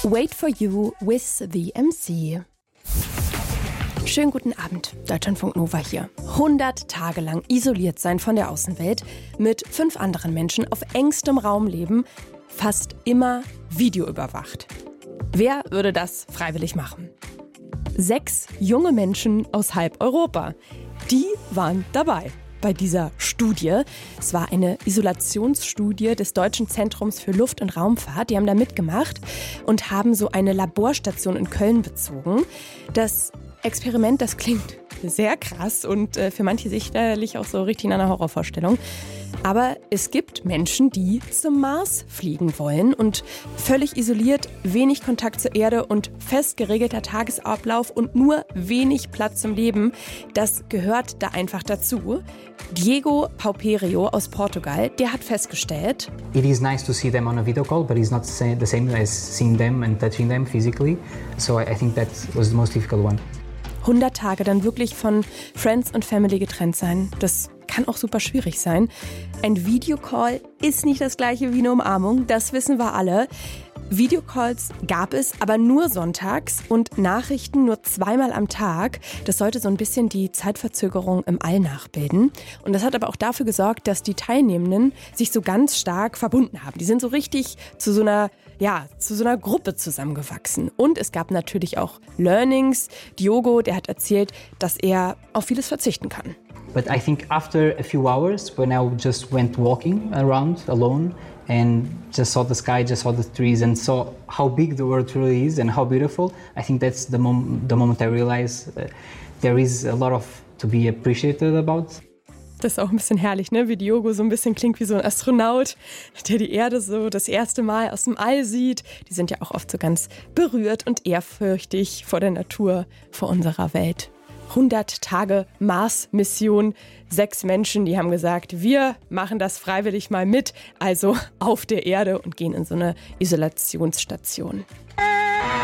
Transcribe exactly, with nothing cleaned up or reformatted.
Wait for You with the M C. Schönen guten Abend, Deutschlandfunk Nova hier. hundert Tage lang isoliert sein von der Außenwelt, mit fünf anderen Menschen auf engstem Raum leben, fast immer videoüberwacht. Wer würde das freiwillig machen? Sechs junge Menschen aus halb Europa, die waren dabei bei dieser Studie. Es war eine Isolationsstudie des Deutschen Zentrums für Luft- und Raumfahrt. Die haben da mitgemacht und haben so eine Laborstation in Köln bezogen. Das Experiment, das klingt sehr krass und äh, für manche sicherlich auch so richtig nach einer Horrorvorstellung. Aber es gibt Menschen, die zum Mars fliegen wollen und völlig isoliert, wenig Kontakt zur Erde und fest geregelter Tagesablauf und nur wenig Platz zum Leben. Das gehört da einfach dazu. Diego Pauperio aus Portugal, der hat festgestellt: It is nice to see them on a video call, but it's not the same as seeing them and touching them physically. So I think that was the most difficult one. hundert Tage dann wirklich von Friends und Family getrennt sein. Das kann auch super schwierig sein. Ein Videocall ist nicht das gleiche wie eine Umarmung, das wissen wir alle. Videocalls gab es, aber nur sonntags und Nachrichten nur zweimal am Tag. Das sollte so ein bisschen die Zeitverzögerung im All nachbilden. Und das hat aber auch dafür gesorgt, dass die Teilnehmenden sich so ganz stark verbunden haben. Die sind so richtig zu so einer, ja, zu so einer Gruppe zusammengewachsen. Und es gab natürlich auch Learnings. Diogo, der hat erzählt, dass er auf vieles verzichten kann. But I think after a few hours, when I just went walking around alone and just saw the sky, just saw the trees and saw how big the world really is and how beautiful, I think that's the, mom- the moment I realized uh, there is a lot of to be appreciated about. Das ist auch ein bisschen herrlich, ne? Wie Diogo so ein bisschen klingt wie so ein Astronaut, der die Erde so das erste Mal aus dem All sieht. Die sind ja auch oft so ganz berührt und ehrfürchtig vor der Natur, vor unserer Welt. hundert Tage Mars-Mission. Sechs Menschen, die haben gesagt, wir machen das freiwillig mal mit, also auf der Erde und gehen in so eine Isolationsstation.